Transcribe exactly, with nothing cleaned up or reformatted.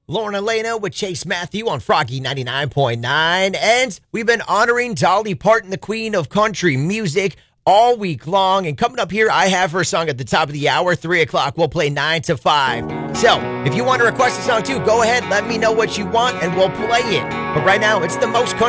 Lauren Elena with Chase Matthew on Froggy ninety-nine point nine. And we've been honoring Dolly Parton, the queen of country music, all week long. And coming up here, I have her song at the top of the hour, three o'clock. We'll play nine to five. So if you want to request a song too, go ahead, let me know what you want, and we'll play it. But right now, it's the most country